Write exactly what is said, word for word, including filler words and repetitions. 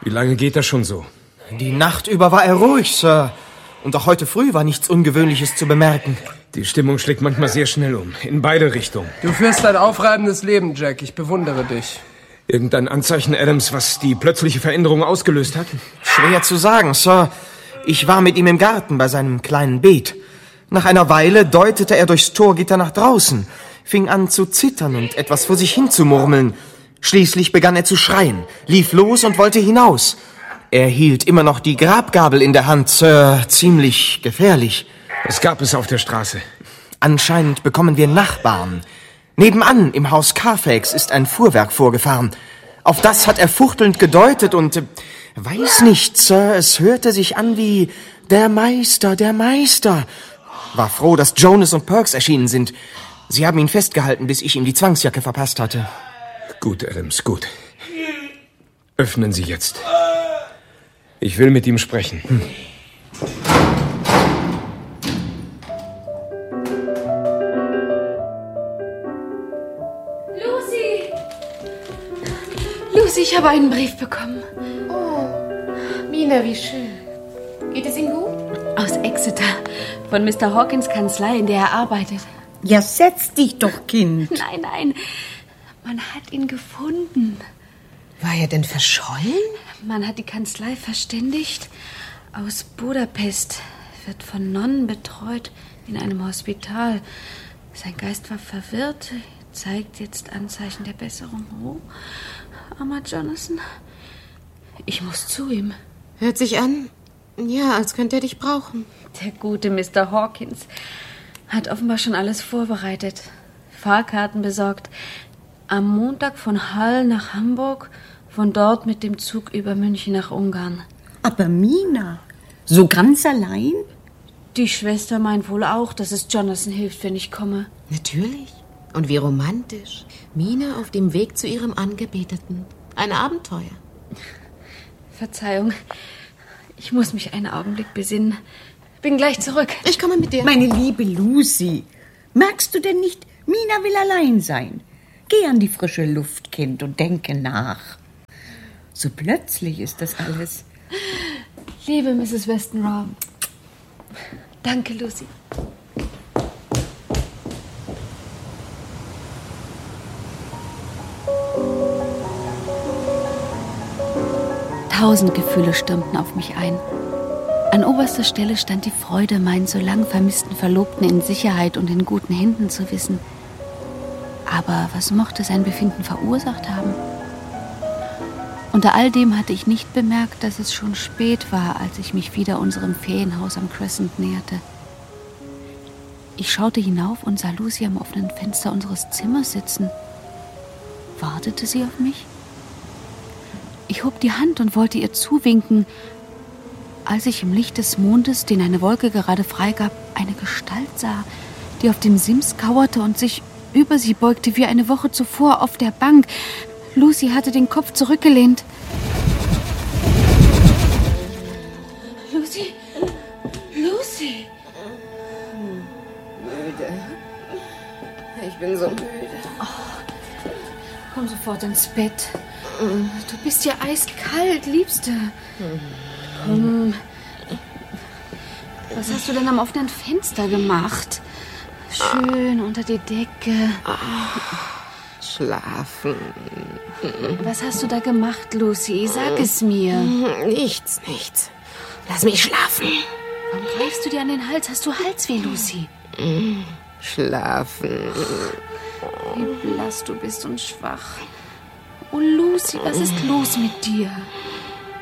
Wie lange geht das schon so? Die Nacht über war er ruhig, Sir. Und auch heute früh war nichts Ungewöhnliches zu bemerken. Die Stimmung schlägt manchmal sehr schnell um, in beide Richtungen. Du führst ein aufreibendes Leben, Jack. Ich bewundere dich. Irgendein Anzeichen, Adams, was die plötzliche Veränderung ausgelöst hat? Schwer zu sagen, Sir. Ich war mit ihm im Garten bei seinem kleinen Beet. Nach einer Weile deutete er durchs Torgitter nach draußen, fing an zu zittern und etwas vor sich hin zu murmeln. Schließlich begann er zu schreien, lief los und wollte hinaus. Er hielt immer noch die Grabgabel in der Hand, Sir. Ziemlich gefährlich. Was gab es auf der Straße? Anscheinend bekommen wir Nachbarn. Nebenan, im Haus Carfax, ist ein Fuhrwerk vorgefahren. Auf das hat er fuchtelnd gedeutet und... Äh, weiß nicht, Sir, es hörte sich an wie... Der Meister, der Meister. War froh, dass Jonas und Perks erschienen sind. Sie haben ihn festgehalten, bis ich ihm die Zwangsjacke verpasst hatte. Gut, Adams, gut. Öffnen Sie jetzt. Ich will mit ihm sprechen. Hm. Lucy! Lucy, ich habe einen Brief bekommen. Oh, Mina, wie schön. Geht es Ihnen gut? Aus Exeter, von Mister Hawkins' Kanzlei, in der er arbeitet. Ja, setz dich doch, Kind. Nein, nein, man hat ihn gefunden. War er denn verschollen? Man hat die Kanzlei verständigt. Aus Budapest, wird von Nonnen betreut in einem Hospital. Sein Geist war verwirrt, zeigt jetzt Anzeichen der Besserung. Oh, armer Jonathan. Ich muss zu ihm. Hört sich an, ja, als könnte er dich brauchen. Der gute Mister Hawkins hat offenbar schon alles vorbereitet. Fahrkarten besorgt. Am Montag von Hull nach Hamburg, von dort mit dem Zug über München nach Ungarn. Aber Mina, so ganz allein? Die Schwester meint wohl auch, dass es Jonathan hilft, wenn ich komme. Natürlich. Und wie romantisch. Mina auf dem Weg zu ihrem Angebeteten. Ein Abenteuer. Verzeihung, ich muss mich einen Augenblick besinnen. Bin gleich zurück. Ich komme mit dir. Meine liebe Lucy, merkst du denn nicht, Mina will allein sein? Geh an die frische Luft, Kind, und denke nach. So plötzlich ist das alles. Liebe Misses Westenra, danke, Lucy. Tausend Gefühle stürmten auf mich ein. An oberster Stelle stand die Freude, meinen so lang vermissten Verlobten in Sicherheit und in guten Händen zu wissen. Aber was mochte sein Befinden verursacht haben? Unter all dem hatte ich nicht bemerkt, dass es schon spät war, als ich mich wieder unserem Ferienhaus am Crescent näherte. Ich schaute hinauf und sah Lucy am offenen Fenster unseres Zimmers sitzen. Wartete sie auf mich? Ich hob die Hand und wollte ihr zuwinken, als ich im Licht des Mondes, den eine Wolke gerade freigab, eine Gestalt sah, die auf dem Sims kauerte und sich über sie beugte wie eine Woche zuvor auf der Bank. Lucy hatte den Kopf zurückgelehnt. Lucy? Lucy? Müde. Ich bin so müde. Oh, komm sofort ins Bett. Du bist ja eiskalt, Liebste. Komm. Was hast du denn am offenen Fenster gemacht? Schön unter die Decke. Schlafen. Was hast du da gemacht, Lucy? Sag es mir. Nichts, nichts. Lass mich schlafen. Warum greifst du dir an den Hals? Hast du Halsweh, Lucy? Schlafen. Wie blass du bist und schwach. Oh, Lucy, was ist los mit dir?